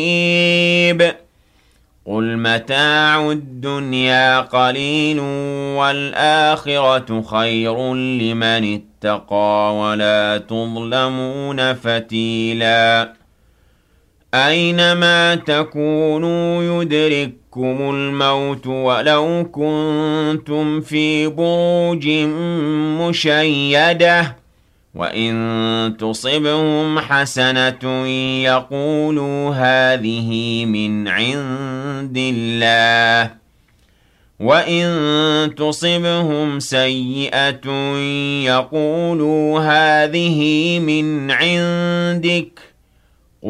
قُلْ مَتَاعُ الدُّنْيَا قَلِيلٌ وَالْآخِرَةُ خَيْرٌ لِّمَنِ اتَّقَىٰ وَلَا تُظْلَمُونَ فَتِيلًا أَيْنَمَا تَكُونُوا يُدْرِككُّمُ الْمَوْتُ وَلَوْ كُنتُمْ فِي بُرُوجٍ مُّشَيَّدَةٍ وَإِن تُصِبْهُمْ حَسَنَةٌ يَقُولُوا هَٰذِهِ مِنْ عِندِ اللَّهِ وَإِن تُصِبْهُمْ سَيِّئَةٌ يَقُولُوا هَٰذِهِ مِنْ عِندِكَ